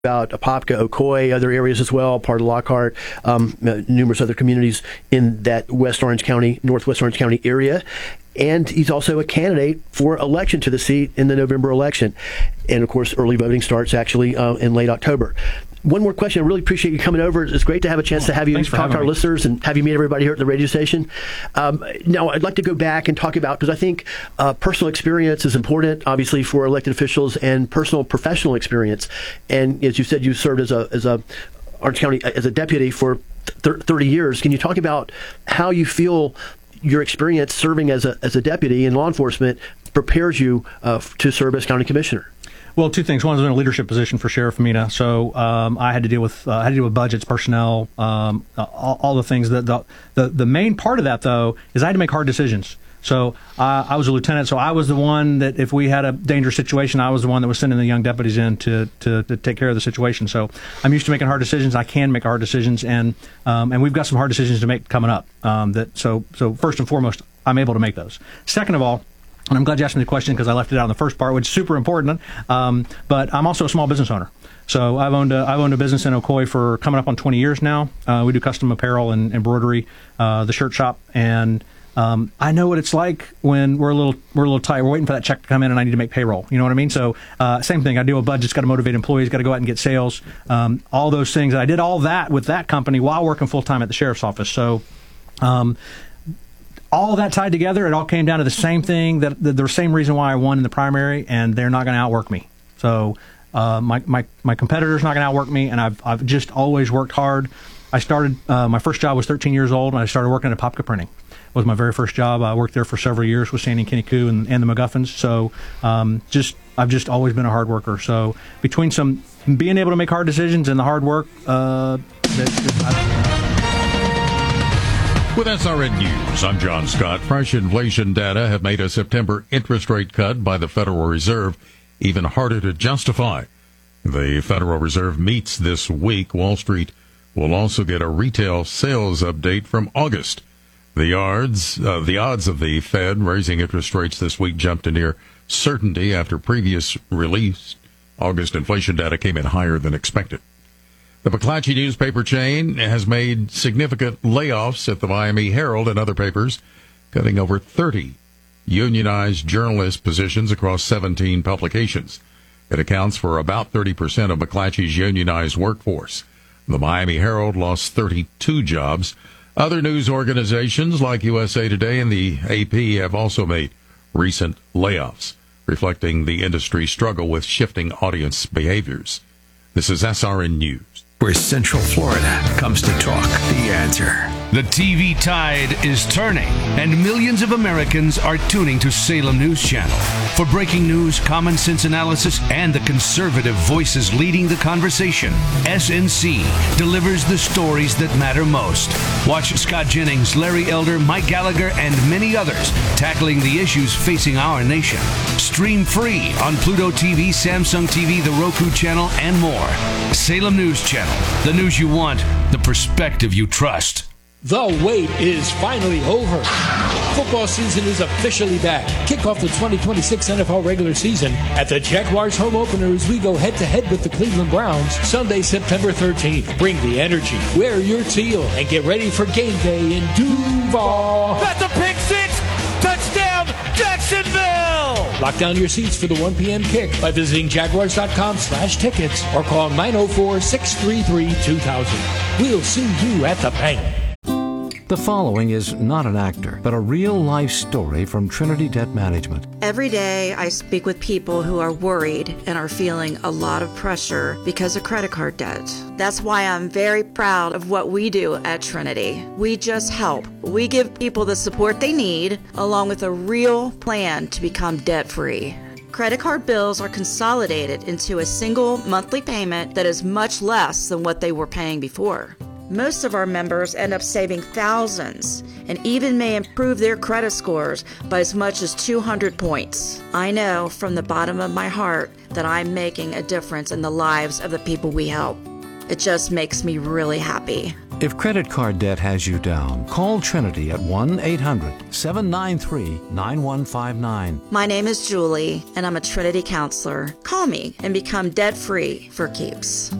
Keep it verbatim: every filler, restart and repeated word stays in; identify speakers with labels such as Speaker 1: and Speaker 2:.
Speaker 1: about Apopka, Ocoee, other areas as well, part of Lockhart, um, numerous other communities in that West Orange County, Northwest Orange County area. And he's also a candidate for election to the seat in the November election. And of course, early voting starts actually uh, in late October. One more question. I really appreciate you coming over. It's great to have a chance to have you talk to our me. listeners and have you meet everybody here at the radio station. Um, now, I'd like to go back and talk about, because I think uh, personal experience is important, obviously, for elected officials, and personal professional experience. And as you said, you served as a as a Orange County as a deputy for th- thirty years. Can you talk about how you feel your experience serving as a as a deputy in law enforcement prepares you uh, to serve as county commissioner?
Speaker 2: Well, two things. One, I was in a leadership position for Sheriff Mina, so um, I had to deal with uh, I had to deal with budgets, personnel, um, uh, all, all the things. That the, the the main part of that, though, is I had to make hard decisions. So uh, I was a lieutenant, so I was the one that if we had a dangerous situation, I was the one that was sending the young deputies in to, to, to take care of the situation. So I'm used to making hard decisions. I can make hard decisions, and um, and we've got some hard decisions to make coming up. Um, that so so first and foremost, I'm able to make those. Second of all, and I'm glad you asked me the question because I left it out in the first part, which is super important. Um, but I'm also a small business owner. So I've owned a, I've owned a business in Ocoee for coming up on twenty years now. Uh, we do custom apparel and embroidery, uh, the shirt shop, and um, I know what it's like when we're a little we're a little tight. We're waiting for that check to come in, and I need to make payroll. You know what I mean? So uh, same thing. I deal with budgets. Got to motivate employees. Got to go out and get sales. Um, all those things. I did all that with that company while working full time at the sheriff's office. So. Um, All of that tied together, it all came down to the same thing, that the, the same reason why I won in the primary, and they're not going to outwork me. So uh, my, my my competitor's not going to outwork me, and I've I've just always worked hard. I started, uh, my first job was thirteen years old, and I started working at Apopka Printing. It was my very first job. I worked there for several years with Sandy and Kenny Koo and, and the McGuffins. So um, just I've just always been a hard worker. So between some being able to make hard decisions and the hard work, uh, that, that I,
Speaker 3: With S R N News, I'm John Scott. Fresh inflation data have made a September interest rate cut by the Federal Reserve even harder to justify. The Federal Reserve meets this week. Wall Street will also get a retail sales update from August. The odds, uh, the odds of the Fed raising interest rates this week jumped to near certainty after previous release. August inflation data came in higher than expected. The McClatchy newspaper chain has made significant layoffs at the Miami Herald and other papers, cutting over thirty unionized journalist positions across seventeen publications. It accounts for about thirty percent of McClatchy's unionized workforce. The Miami Herald lost thirty-two jobs. Other news organizations like U S A Today and the A P have also made recent layoffs, reflecting the industry's struggle with shifting audience behaviors. This is S R N News.
Speaker 4: Where Central Florida comes to talk. The Answer.
Speaker 5: The T V tide is turning, and millions of Americans are tuning to Salem News Channel. For breaking news, common sense analysis, and the conservative voices leading the conversation, S N C delivers the stories that matter most. Watch Scott Jennings, Larry Elder, Mike Gallagher, and many others tackling the issues facing our nation. Stream free on Pluto T V, Samsung T V, the Roku channel, and more. Salem News Channel. The news you want, the perspective you trust.
Speaker 6: The wait is finally over. Football season is officially back. Kick off the twenty twenty-six N F L regular season at the Jaguars home opener as we go head-to-head with the Cleveland Browns Sunday, September thirteenth. Bring the energy, wear your teal, and get ready for game day in Duval.
Speaker 7: That's a pick six! Touchdown, Jacksonville!
Speaker 6: Lock down your seats for the one p.m. kick by visiting jaguars.com slash tickets or call nine oh four, six three three, two thousand. We'll see you at the bank.
Speaker 8: The following is not an actor, but a real-life story from Trinity Debt Management.
Speaker 9: Every day I speak with people who are worried and are feeling a lot of pressure because of credit card debt. That's why I'm very proud of what we do at Trinity. We just help. We give people the support they need, along with a real plan to become debt-free. Credit card bills are consolidated into a single monthly payment that is much less than what they were paying before. Most of our members end up saving thousands and even may improve their credit scores by as much as two hundred points. I know from the bottom of my heart that I'm making a difference in the lives of the people we help. It just makes me really happy.
Speaker 8: If credit card debt has you down, call Trinity at one eight hundred seven nine three nine one five nine.
Speaker 9: My name is Julie, and I'm a Trinity counselor. Call me and become debt-free for keeps.